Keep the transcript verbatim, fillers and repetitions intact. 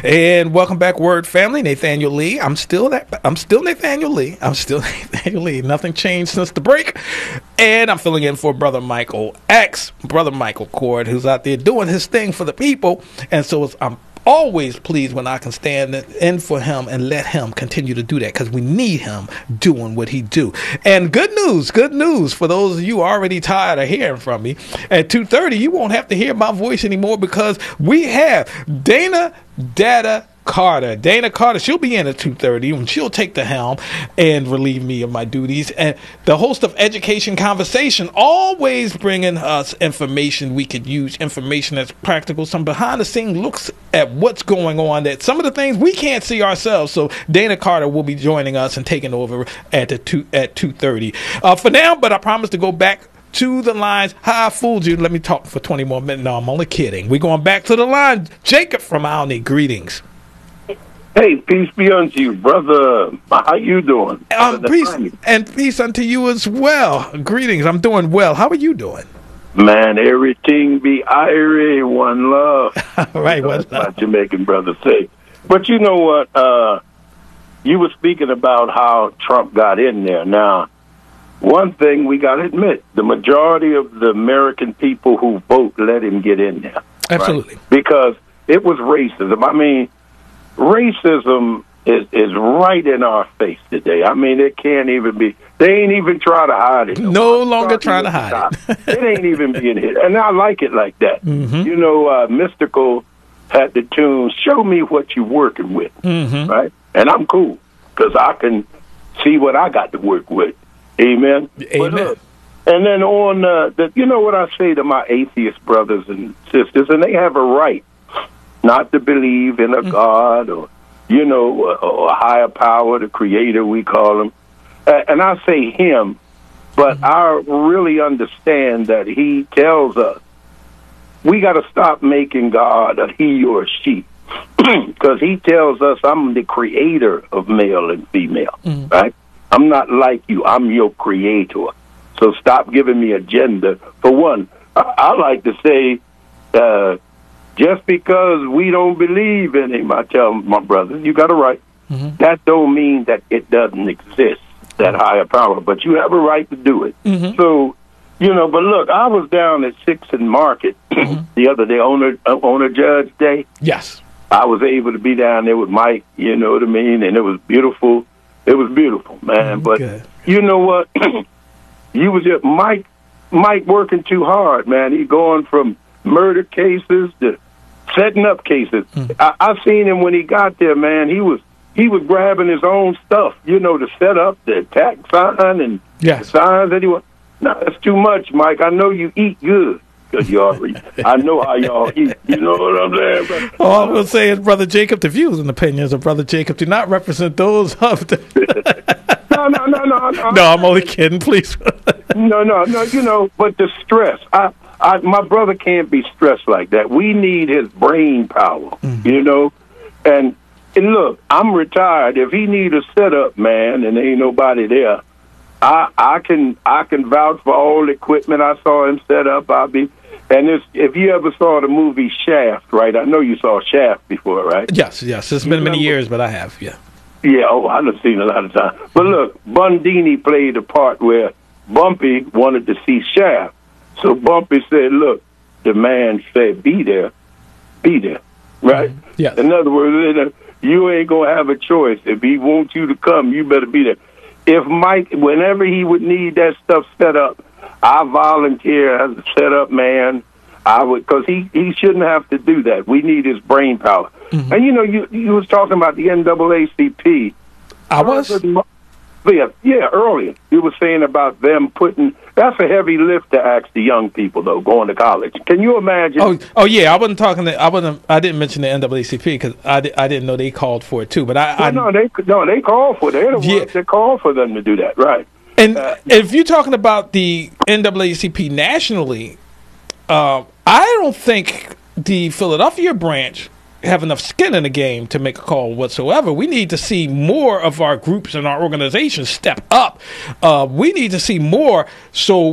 And welcome back, Word Family. Nathaniel Lee. I'm still that. I'm still Nathaniel Lee. I'm still Nathaniel Lee. Nothing changed since the break. And I'm filling in for Brother Michael X, Brother Michael Cord, who's out there doing his thing for the people. And so it's, I'm always pleased when I can stand in for him and let him continue to do that, because we need him doing what he do. And good news, good news for those of you already tired of hearing from me. At two thirty, you won't have to hear my voice anymore, because we have Dana Data Carter. Dana Carter, she'll be in at two thirty, and she'll take the helm and relieve me of my duties. And the host of Education Conversation, always bringing us information we could use, information that's practical, some behind-the-scenes looks at what's going on, that some of the things we can't see ourselves. So Dana Carter will be joining us and taking over at the two at two thirty. Uh, for now, but I promise to go back to the lines. Hi, I fooled you. Let me talk for twenty more minutes. No, I'm only kidding. We're going back to the line. Jacob from Alney, greetings. Hey, peace be unto you, brother. How you doing? Um, peace and peace unto you as well. Greetings. I'm doing well. How are you doing? Man, everything be irie, one love. All right, That's one love. my Jamaican brother say. But you know what? Uh, you were speaking about how Trump got in there. Now, one thing we got to admit, the majority of the American people who vote let him get in there. Absolutely. Right? Because it was racism. I mean, racism is, is right in our face today. I mean, it can't even be. They ain't even try to hide it. No, no longer trying to hide it. It ain't even being hit. And I like it like that. Mm-hmm. You know, uh, Mystical had the tune, show me what you're working with. Mm-hmm. Right? And I'm cool, because I can see what I got to work with. Amen? Amen. But, uh, and then on, uh, the, you know what I say to my atheist brothers and sisters, and they have a right not to believe in a mm-hmm. God or, you know, a, a higher power, the creator, we call him. Uh, and I say him, but mm-hmm. I really understand that he tells us we got to stop making God a he or a she, because he tells us I'm the creator of male and female, mm-hmm. right? I'm not like you. I'm your creator. So stop giving me a gender. For one, I, I like to say, uh, just because we don't believe in him, I tell my brothers, you got a right. Mm-hmm. That don't mean that it doesn't exist, that higher power, but you have a right to do it. Mm-hmm. So, you know, but look, I was down at Sixth and Market mm-hmm. the other day, on a, on a Judge Day. Yes. I was able to be down there with Mike, you know what I mean, and it was beautiful. It was beautiful, man. Mm, but good. You know what? You was just Mike. Mike working too hard, man. He going from murder cases to setting up cases. Mm. I, I seen him when he got there, man. He was he was grabbing his own stuff, you know, to set up the attack sign and yes. the signs that he was. No, that's too much, Mike. I know you eat good. Cause y'all, I know how y'all eat. You know what I'm saying? But, all I will say is, Brother Jacob, the views and opinions of Brother Jacob do not represent those of the. no, no, no, no, no. No, I'm only kidding. Please. no, no, no. You know, but the stress. I, I, my brother can't be stressed like that. We need his brain power. Mm-hmm. You know, and and look, I'm retired. If he need a setup, man, and ain't nobody there, I, I can, I can vouch for all the equipment I saw him set up. I'll be. And if, if you ever saw the movie Shaft, right? I know you saw Shaft before, right? Yes, yes. It's been many years, but I have, yeah. Yeah, oh, I've seen a lot of times. But look, Bundini played a part where Bumpy wanted to see Shaft. So Bumpy said, look, the man said, be there, be there, right? Mm-hmm. Yeah. In other words, you ain't going to have a choice. If he wants you to come, you better be there. If Mike, whenever he would need that stuff set up, I volunteer as a setup man. I would, because he, he shouldn't have to do that. We need his brain power. Mm-hmm. And you know, you you was talking about the N double A C P. I was. Yeah, yeah, earlier you were saying about them putting. That's a heavy lift to ask the young people though, going to college. Can you imagine? Oh, oh yeah. I wasn't talking. To, I wasn't. I didn't mention the N double A C P because I, di- I didn't know they called for it too. But I, well, I no, they no, they called for it. They're the yeah. ones that called for them to do that, right? And uh, if you're talking about the N double A C P nationally, uh, I don't think the Philadelphia branch have enough skin in the game to make a call whatsoever. We need to see more of our groups and our organizations step up. Uh, we need to see more so